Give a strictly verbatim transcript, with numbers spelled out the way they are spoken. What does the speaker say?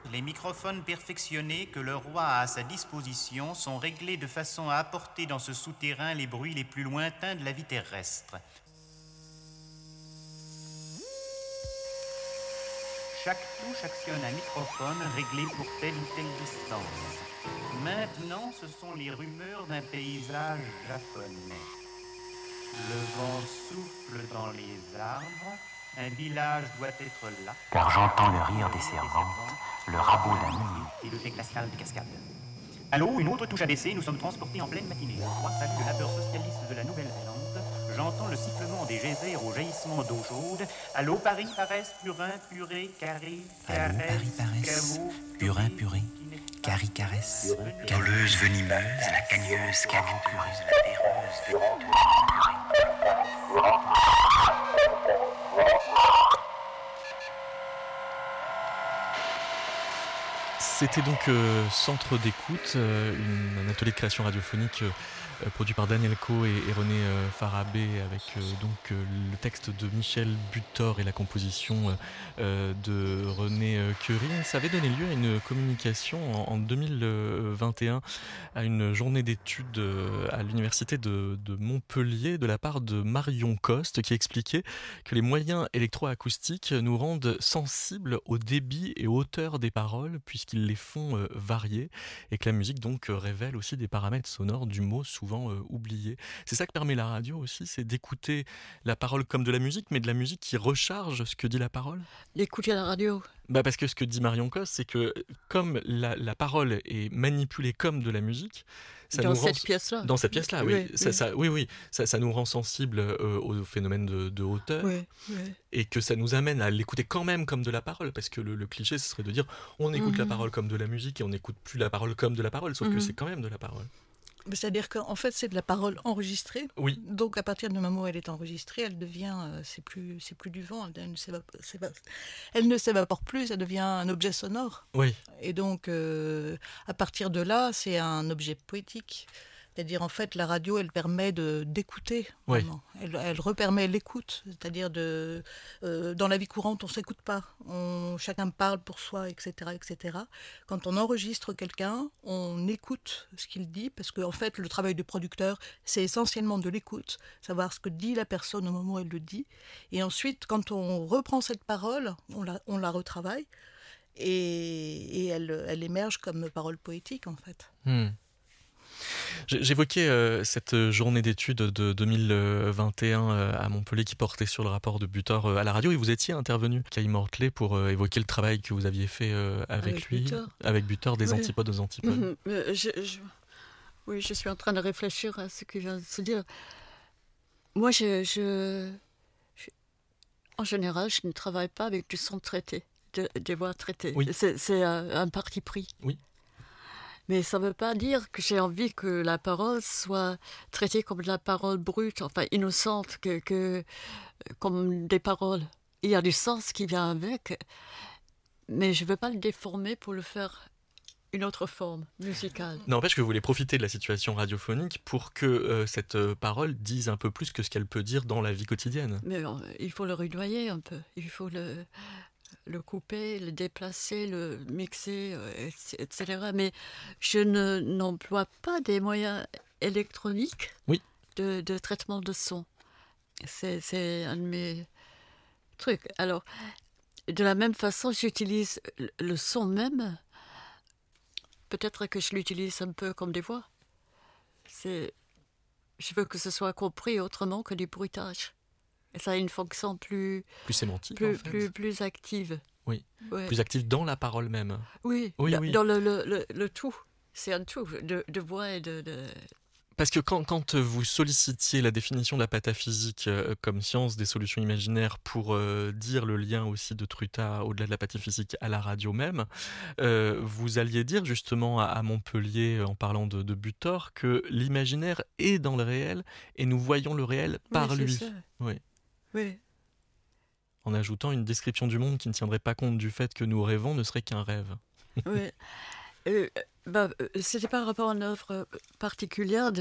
Les microphones perfectionnés que le roi a à sa disposition sont réglés de façon à apporter dans ce souterrain les bruits les plus lointains de la vie terrestre. Chaque touche actionne un microphone réglé pour telle ou telle distance. Maintenant, ce sont les rumeurs d'un paysage japonais. Le vent souffle dans les arbres. Un village doit être là. Car j'entends le rire des servantes, le rabot d'un milieu. Et le fait glacial de cascade. Allô, une autre touche A B C, nous sommes transportés en pleine matinée. Moi, salut de labeur socialiste de la Nouvelle-Zélande. J'entends le sifflement des geysers au jaillissement d'eau chaude. Allô, Paris, Paresse, Purin, Purée, Carré, Allô, Paris, Paresse, Purin, Purée, Carré, Caresse, Calleuse, Venimeuse, la cagneuse, Cavocureuse, la terreuse, veniteuse, purée. C'était donc euh, Centre d'écoute, euh, une, un atelier de création radiophonique euh, produit par Daniel Coe et, et René euh, Farabé avec euh, donc euh, le texte de Michel Butor et la composition euh, de René euh, Curie. Ça avait donné lieu à une communication en, en deux mille vingt et un à une journée d'études euh, à l'université de, de Montpellier de la part de Marion Coste qui expliquait que les moyens électroacoustiques nous rendent sensibles au débit et aux hauteurs des paroles puisqu'ils les font euh, varier et que la musique donc euh, révèle aussi des paramètres sonores du mot souvent euh, oubliés. C'est ça que permet la radio aussi, c'est d'écouter la parole comme de la musique, mais de la musique qui recharge ce que dit la parole. D'écouter la radio. Bah parce que ce que dit Marion Coste, c'est que comme la, la parole est manipulée comme de la musique, ça dans nous cette rend... pièce-là. Dans cette pièce-là, oui. Oui, ça, oui. Ça, oui, oui. Ça, ça nous rend sensibles euh, au phénomène de, de hauteur. Oui, oui. Et que ça nous amène à l'écouter quand même comme de la parole, parce que le, le cliché, ce serait de dire on écoute Mhm. la parole comme de la musique et on n'écoute plus la parole comme de la parole, sauf Mhm. que c'est quand même de la parole. C'est-à-dire qu'en fait, c'est de la parole enregistrée. Oui. Donc, à partir du moment où elle est enregistrée, elle devient, euh, c'est plus, c'est plus du vent. Elle, elle ne s'évapore, s'évapore, elle ne s'évapore plus. Elle devient un objet sonore. Oui. Et donc, euh, à partir de là, c'est un objet poétique. C'est-à-dire, en fait, la radio, elle permet de, d'écouter. Oui. Vraiment. Elle, elle repermet l'écoute. C'est-à-dire, de, euh, dans la vie courante, on ne s'écoute pas. On, chacun parle pour soi, et cetera, et cetera. Quand on enregistre quelqu'un, on écoute ce qu'il dit, parce qu'en fait, le travail du producteur, c'est essentiellement de l'écoute, savoir ce que dit la personne au moment où elle le dit. Et ensuite, quand on reprend cette parole, on la, on la retravaille, et, et elle, elle émerge comme parole poétique, en fait. Hmm. J'évoquais euh, cette journée d'études de deux mille vingt et un euh, à Montpellier qui portait sur le rapport de Butor euh, à la radio et vous étiez intervenu, Kay Mortley, pour euh, évoquer le travail que vous aviez fait euh, avec, Avec lui, Butor. avec Butor, des Oui. antipodes aux antipodes. Mhm. Euh, je, je, oui, je suis en train de réfléchir à ce que vient de se dire. Moi, je, je, je- en général, je ne travaille pas avec du son traité, de, des voix traitées. Oui. C'est, c'est un, un parti pris. Oui. Mais ça ne veut pas dire que j'ai envie que la parole soit traitée comme de la parole brute, enfin innocente, que, que, comme des paroles. Il y a du sens qui vient avec, mais je ne veux pas le déformer pour le faire une autre forme musicale. N'empêche que vous voulez profiter de la situation radiophonique pour que euh, cette euh, parole dise un peu plus que ce qu'elle peut dire dans la vie quotidienne. Mais euh, il faut le rudoyer un peu, il faut le, le couper, le déplacer, le mixer, euh, et cetera. Mais je ne, n'emploie pas des moyens électroniques Oui. de, de traitement de son. C'est, c'est un de mes trucs. Alors, de la même façon, j'utilise le- le son même. Peut-être que je l'utilise un peu comme des voix. C'est, je veux que ce soit compris autrement que du bruitage. Et ça a une fonction plus, Plus sémantique, plus, en fait. plus, plus active. Oui. Ouais. Plus active dans la parole même. Oui, Oui, dans, oui. dans le, le, le, le tout. C'est un tout de, de voix et de... de... Parce que quand, quand vous sollicitiez la définition de la pataphysique euh, comme science des solutions imaginaires pour euh, dire le lien aussi de Truta au-delà de la pataphysique à la radio même, euh, vous alliez dire justement à, à Montpellier, en parlant de, de Butor, que l'imaginaire est dans le réel et nous voyons le réel par Oui, c'est lui. ça. Oui. Oui. En ajoutant une description du monde qui ne tiendrait pas compte du fait que nous rêvons ne serait qu'un rêve. Oui. Euh, bah, euh, c'était par rapport à une œuvre particulière